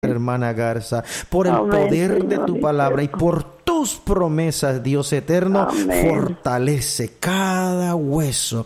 hermana Garza, por el Amén, poder de Señor tu palabra y eterno. por tus promesas, Dios eterno, Amén. fortalece cada hueso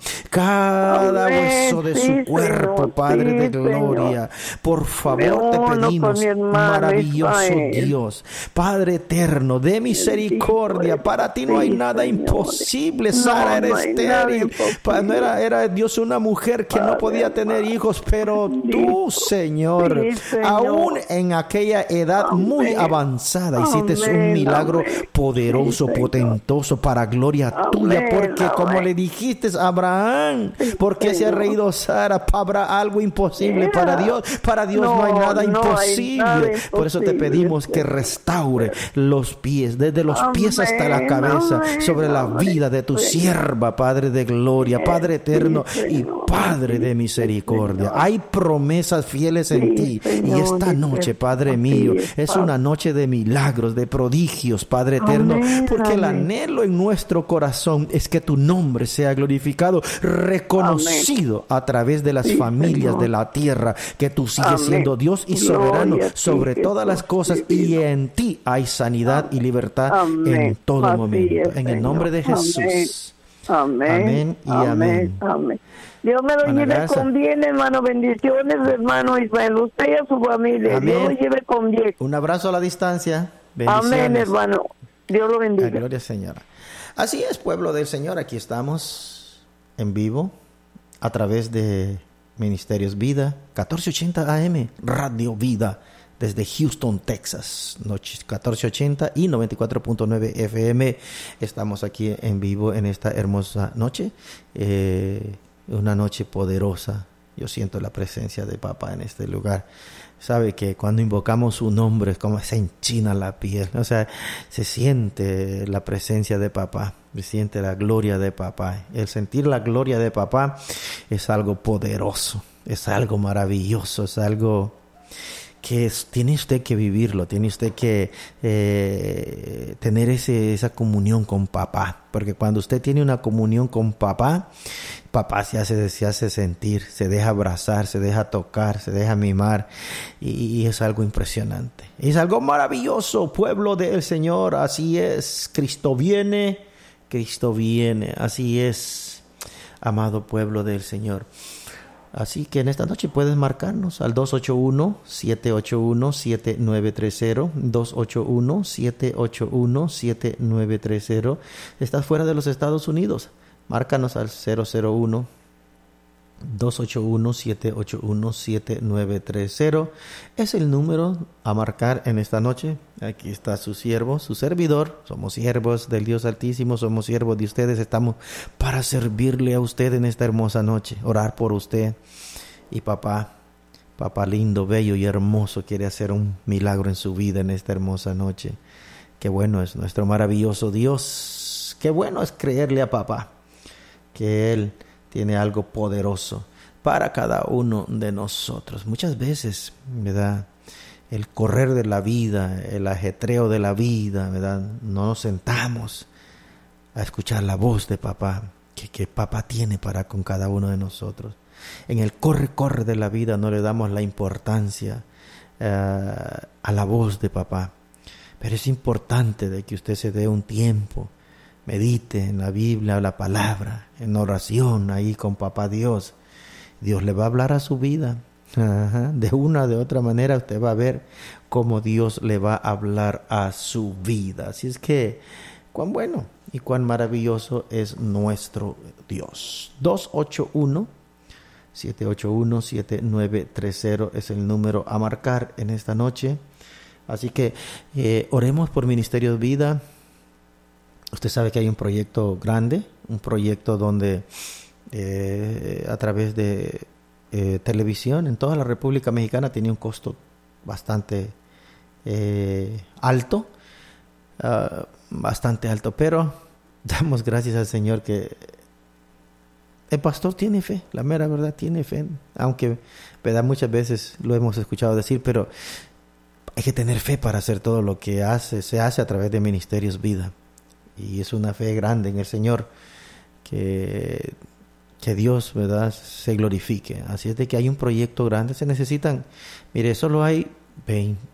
de Sí, su cuerpo, Señor, Padre de sí, Señor. gloria. Por Me favor, te uno con pedimos, mi hermano maravilloso Israel. Dios, Padre eterno, de misericordia. Bendito Para ti no hay sí, nada Señor. imposible. Sara era No hay nada estéril. No imposible. era Dios una mujer que no Padre podía tener amado. hijos, pero tú, Bendito. Señor, Sí, Señor. aún en aquella edad muy Amén. avanzada, hiciste un Amén, milagro amén. poderoso, Sí, Señor. potentoso para gloria tuya, Amén, porque como amén. le dijiste a Abraham, Sí, porque se ha Señor. reído Sara, habrá algo imposible para Dios. Para Dios no hay No, nada no hay imposible. nada Por eso te imposible, pedimos que Señor. restaure los pies, desde los pies hasta la Amén, cabeza, amén, sobre la amén, vida de tu Señor. sierva, Padre de gloria, Padre eterno Sí, y Señor. Padre de Sí, misericordia. Señor. Hay promesas fieles en Sí, ti. Y Señor, esta noche, Padre así mío, es, es una noche de milagros, de prodigios, Padre eterno, Amén, porque el amén. anhelo en nuestro corazón es que tu nombre sea glorificado, reconocido a través de las Sí, familias Señor. de la tierra, que tú sigues Amén. siendo Dios y soberano Gloria a ti, sobre todas las Jesús cosas, y divino. en ti hay sanidad y libertad en Amén. todo Así momento. es, En el nombre de Señor. Jesús. Amén. Amén y amén. Amén. Dios me lo Hermana lleve Garza. con bien, hermano. Bendiciones, hermano Ismael. Usted y a su familia. Amén. Dios lo lleve con bien. Un abrazo a la distancia. Bendiciones. Amén, hermano. Dios lo La bendiga. gloria, Señora. Así es, pueblo del Señor. Aquí estamos en vivo a través de Ministerios Vida, 1480 AM, Radio Vida, desde Houston, Texas, noches 1480 y 94.9 FM. Estamos aquí en vivo en esta hermosa noche, una noche poderosa. Yo siento la presencia de Papá en este lugar. Sabe que cuando invocamos su nombre es como se enchina la piel, o sea, se siente la presencia de Papá, se siente la gloria de Papá. El sentir la gloria de Papá es algo poderoso, es algo maravilloso, es algo que tiene usted que vivirlo, tiene usted que tener esa comunión con Papá, porque cuando usted tiene una comunión con Papá, Papá se hace sentir, se deja abrazar, se deja tocar, se deja mimar, y es algo impresionante, es algo maravilloso, pueblo del Señor. Así es, Cristo viene, así es, amado pueblo del Señor. Así que en esta noche puedes marcarnos al 281-781-7930, 281-781-7930. Estás fuera de los Estados Unidos, márcanos al 001-281-781-7930. Es el número a marcar en esta noche. Aquí está su siervo, su servidor. Somos siervos del Dios Altísimo, somos siervos de ustedes. Estamos para servirle a usted en esta hermosa noche, orar por usted. Y Papá lindo, bello y hermoso, quiere hacer un milagro en su vida en esta hermosa noche. Qué bueno es nuestro maravilloso Dios. Qué bueno es creerle a Papá, que Él tiene algo poderoso para cada uno de nosotros. Muchas veces, ¿verdad?, el correr de la vida, el ajetreo de la vida, ¿verdad?, no nos sentamos a escuchar la voz de Papá, que Papá tiene para con cada uno de nosotros. En el corre de la vida no le damos la importancia a la voz de Papá. Pero es importante de que usted se dé un tiempo, medite en la Biblia, la palabra, en oración ahí con Papá Dios. Dios le va a hablar a su vida. De una o de otra manera usted va a ver cómo Dios le va a hablar a su vida. Así es que cuán bueno y cuán maravilloso es nuestro Dios. 281-781-7930 es el número a marcar en esta noche. Así que oremos por Ministerios Vida. Usted sabe que hay un proyecto grande, un proyecto donde a través de televisión en toda la República Mexicana tiene un costo bastante alto, pero damos gracias al Señor que el pastor tiene fe, la mera verdad tiene fe, aunque ¿verdad?, muchas veces lo hemos escuchado decir, pero hay que tener fe para hacer todo lo que se hace a través de Ministerios Vida. Y es una fe grande en el Señor que Dios, ¿verdad?, se glorifique. Así es de que hay un proyecto grande. Se necesitan, mire, solo hay 20.